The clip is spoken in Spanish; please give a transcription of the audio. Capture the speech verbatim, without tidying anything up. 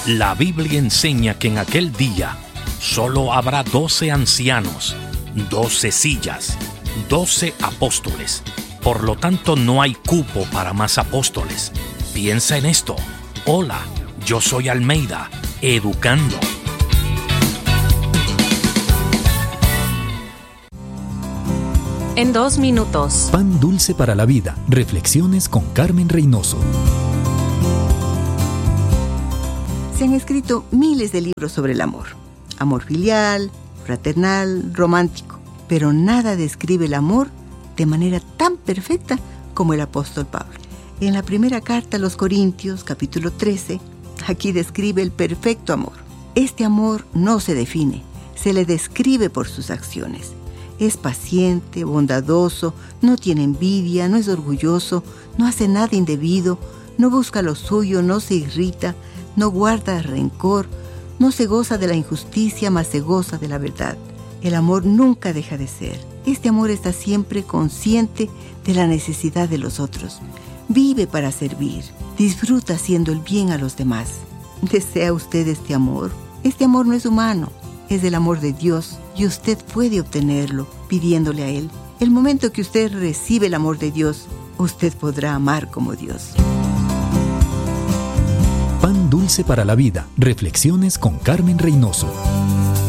La Biblia enseña que en aquel día solo habrá doce ancianos, doce sillas, doce apóstoles. Por lo tanto, no hay cupo para más apóstoles. Piensa en esto. Hola, yo soy Almeida, educando. En dos minutos. Pan dulce para la vida. Reflexiones con Carmen Reynoso. Se han escrito miles de libros sobre el amor. Amor filial, fraternal, romántico. Pero nada describe el amor de manera tan perfecta como el apóstol Pablo. En la primera carta a los Corintios, capítulo trece, aquí describe el perfecto amor. Este amor no se define, se le describe por sus acciones. Es paciente, bondadoso, no tiene envidia, no es orgulloso, no hace nada indebido, no busca lo suyo, no se irrita, no guarda rencor, no se goza de la injusticia, mas se goza de la verdad. El amor nunca deja de ser. Este amor está siempre consciente de la necesidad de los otros. Vive para servir. Disfruta haciendo el bien a los demás. ¿Desea usted este amor? Este amor no es humano, es el amor de Dios y usted puede obtenerlo pidiéndole a Él. El momento que usted recibe el amor de Dios, usted podrá amar como Dios. Pan dulce para la vida. Reflexiones con Carmen Reynoso.